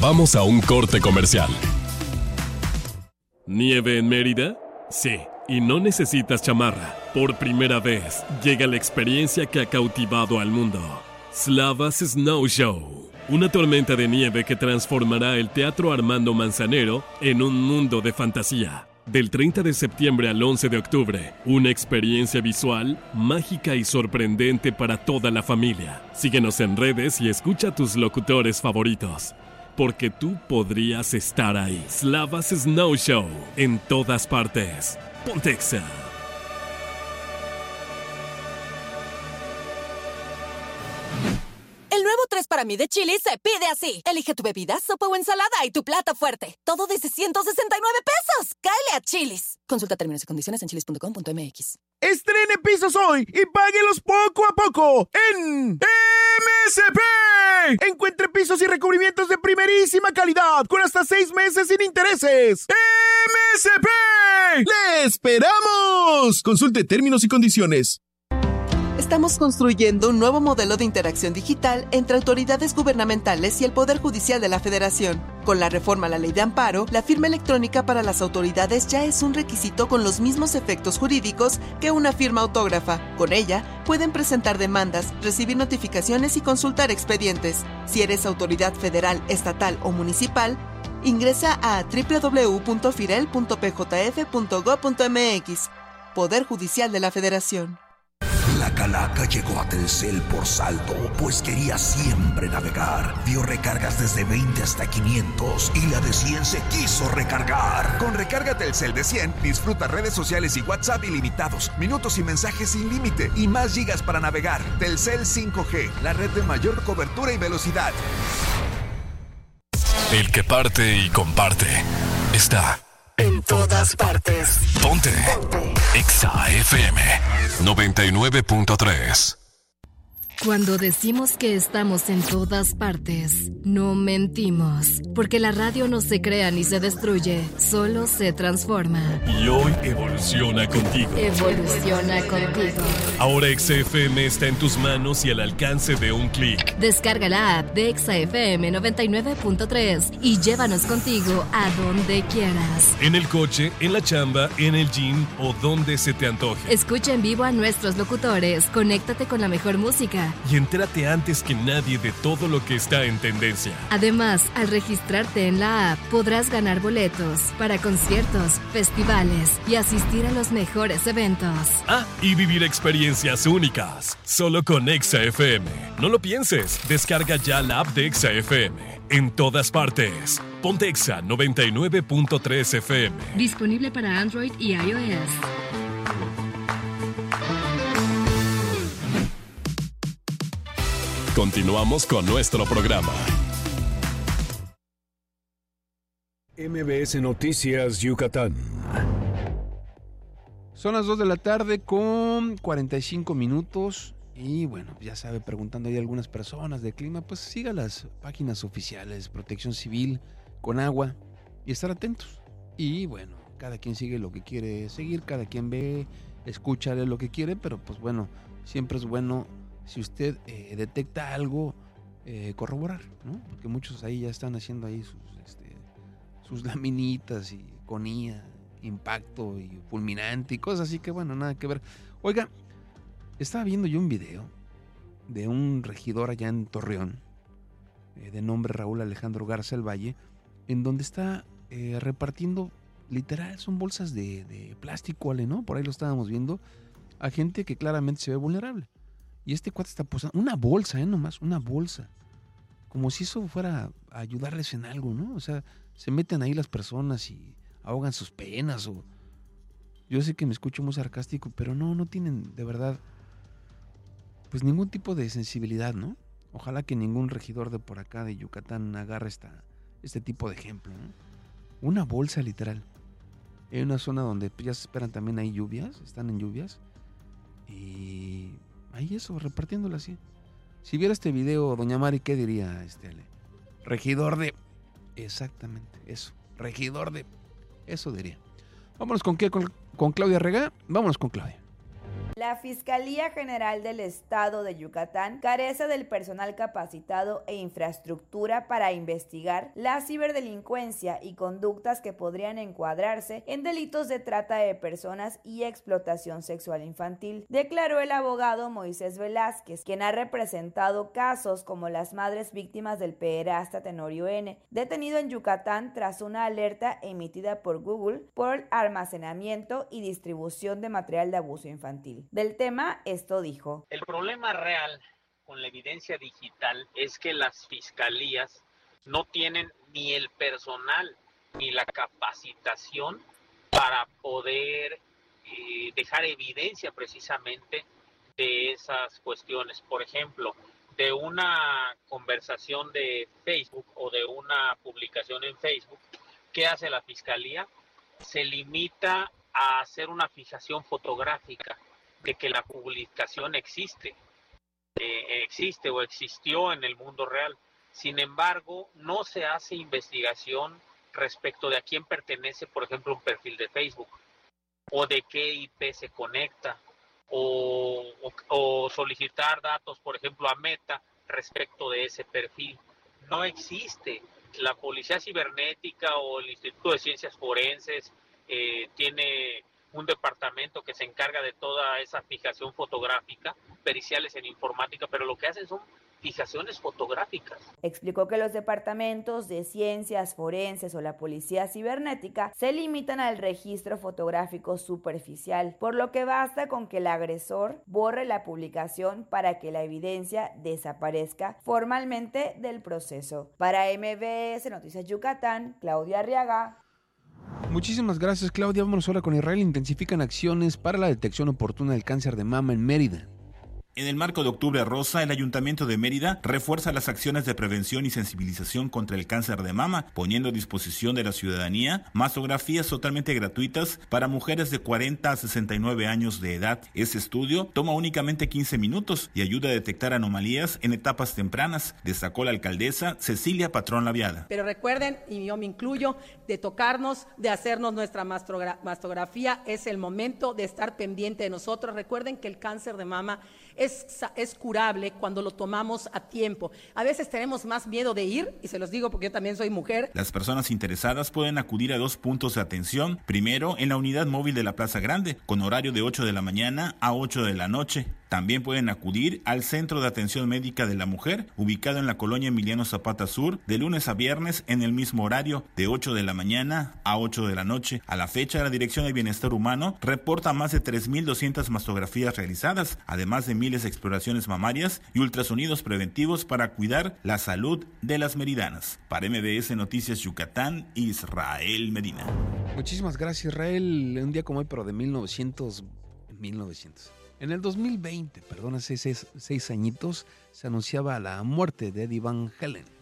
Vamos a un corte comercial. ¿Nieve en Mérida? Sí, y no necesitas chamarra. Por primera vez, llega la experiencia que ha cautivado al mundo. Slavas Snow Show. Una tormenta de nieve que transformará el Teatro Armando Manzanero en un mundo de fantasía. Del 30 de septiembre al 11 de octubre, una experiencia visual, mágica y sorprendente para toda la familia. Síguenos en redes y escucha a tus locutores favoritos, porque tú podrías estar ahí. Slavas Snow Show, en todas partes. Pontexa. El nuevo 3 para mí de Chili's se pide así. Elige tu bebida, sopa o ensalada y tu plato fuerte. Todo desde $169 pesos. ¡Cáele a Chili's! Consulta términos y condiciones en chili's.com.mx. Estrene pisos hoy y páguelos poco a poco en MSP. Encuentre pisos y recubrimientos de primerísima calidad con hasta 6 meses sin intereses. MSP. ¡Le esperamos! Consulte términos y condiciones. Estamos construyendo un nuevo modelo de interacción digital entre autoridades gubernamentales y el Poder Judicial de la Federación. Con la reforma a la Ley de Amparo, la firma electrónica para las autoridades ya es un requisito con los mismos efectos jurídicos que una firma autógrafa. Con ella, pueden presentar demandas, recibir notificaciones y consultar expedientes. Si eres autoridad federal, estatal o municipal, ingresa a www.firel.pjf.gov.mx. Poder Judicial de la Federación. La calaca llegó a Telcel por saldo, pues quería siempre navegar. Dio recargas desde 20 hasta 500 y la de 100 se quiso recargar. Con recarga Telcel de 100, disfruta redes sociales y WhatsApp ilimitados, minutos y mensajes sin límite y más gigas para navegar. Telcel 5G, la red de mayor cobertura y velocidad. El que parte y comparte está en todas partes. Ponte. Exa FM 99.3. Cuando decimos que estamos en todas partes, no mentimos, porque la radio no se crea ni se destruye, solo se transforma. Y hoy evoluciona contigo. Evoluciona contigo. Ahora Exa FM está en tus manos y al alcance de un clic. Descarga la app de Exa FM 99.3 y llévanos contigo a donde quieras. En el coche, en la chamba, en el gym o donde se te antoje. Escucha en vivo a nuestros locutores, conéctate con la mejor música y entérate antes que nadie de todo lo que está en tendencia. Además, al registrarte en la app, podrás ganar boletos para conciertos, festivales y asistir a los mejores eventos. Ah, y vivir experiencias únicas, solo con Exa FM. No lo pienses, descarga ya la app de Exa FM. En todas partes. Ponte Exa 99.3 FM. Disponible para Android y iOS. Continuamos con nuestro programa. MBS Noticias Yucatán. Son las 2 de la tarde con 45 minutos. Y bueno, ya sabe, preguntando ahí a algunas personas de clima, pues siga las páginas oficiales, Protección Civil, con agua, y estar atentos. Y bueno, cada quien sigue lo que quiere seguir, cada quien ve, escucha lo que quiere, pero pues bueno, siempre es bueno, si usted detecta algo, corroborar, ¿no? Porque muchos ahí ya están haciendo ahí sus laminitas y conía, impacto y fulminante y cosas así que bueno, nada que ver. Oiga, estaba viendo yo un video de un regidor allá en Torreón, de nombre Raúl Alejandro Garza el Valle, en donde está repartiendo, literal, son bolsas de plástico, ¿no? Por ahí lo estábamos viendo, a gente que claramente se ve vulnerable. Y este cuate está posando una bolsa, nomás, una bolsa. Como si eso fuera a ayudarles en algo, ¿no? O sea, se meten ahí las personas y ahogan sus penas. O yo sé que me escucho muy sarcástico, pero no tienen, de verdad, pues ningún tipo de sensibilidad, ¿no? Ojalá que ningún regidor de por acá de Yucatán agarre este tipo de ejemplo, ¿no? Una bolsa literal. Hay una zona donde ya se esperan también ahí lluvias, están en lluvias. Y ahí eso, repartiéndola así. Si viera este video, doña Mari, ¿qué diría regidor de... Exactamente, eso. Regidor de... Eso diría. Vámonos con Claudia Rega. Vámonos con Claudia. La Fiscalía General del Estado de Yucatán carece del personal capacitado e infraestructura para investigar la ciberdelincuencia y conductas que podrían encuadrarse en delitos de trata de personas y explotación sexual infantil, declaró el abogado Moisés Velázquez, quien ha representado casos como las madres víctimas del pederasta Tenorio N., detenido en Yucatán tras una alerta emitida por Google por almacenamiento y distribución de material de abuso infantil. Del tema, esto dijo: el problema real con la evidencia digital es que las fiscalías no tienen ni el personal ni la capacitación para poder dejar evidencia precisamente de esas cuestiones. Por ejemplo, de una conversación de Facebook o de una publicación en Facebook, ¿qué hace la fiscalía? Se limita a hacer una fijación fotográfica de que la publicación existe o existió en el mundo real. Sin embargo, no se hace investigación respecto de a quién pertenece, por ejemplo, un perfil de Facebook, o de qué IP se conecta, o solicitar datos, por ejemplo, a Meta respecto de ese perfil. No existe. La Policía Cibernética o el Instituto de Ciencias Forenses tiene un departamento que se encarga de toda esa fijación fotográfica, periciales en informática, pero lo que hacen son fijaciones fotográficas. Explicó que los departamentos de ciencias forenses o la policía cibernética se limitan al registro fotográfico superficial, por lo que basta con que el agresor borre la publicación para que la evidencia desaparezca formalmente del proceso. Para MBS Noticias Yucatán, Claudia Arriaga. Muchísimas gracias, Claudia. Vámonos ahora con Israel. Intensifican acciones para la detección oportuna del cáncer de mama en Mérida. En el marco de Octubre Rosa, el Ayuntamiento de Mérida refuerza las acciones de prevención y sensibilización contra el cáncer de mama, poniendo a disposición de la ciudadanía mastografías totalmente gratuitas para mujeres de 40 a 69 años de edad. Este estudio toma únicamente 15 minutos y ayuda a detectar anomalías en etapas tempranas, destacó la alcaldesa Cecilia Patrón Laviada. Pero recuerden, y yo me incluyo, de tocarnos, de hacernos nuestra mastografía, es el momento de estar pendiente de nosotros. Recuerden que el cáncer de mama es curable cuando lo tomamos a tiempo. A veces tenemos más miedo de ir, y se los digo porque yo también soy mujer. Las personas interesadas pueden acudir a 2 puntos de atención. Primero, en la unidad móvil de la Plaza Grande, con horario de 8 de la mañana a 8 de la noche. También pueden acudir al Centro de Atención Médica de la Mujer, ubicado en la colonia Emiliano Zapata Sur, de lunes a viernes en el mismo horario, de 8 de la mañana a 8 de la noche. A la fecha, la Dirección de Bienestar Humano reporta más de 3.200 mastografías realizadas, además de miles de exploraciones mamarias y ultrasonidos preventivos para cuidar la salud de las meridanas. Para MBS Noticias Yucatán, Israel Medina. Muchísimas gracias, Israel. Un día como hoy, pero de 1900. En el 2020, hace 6 añitos, se anunciaba la muerte de Eddie Van Halen.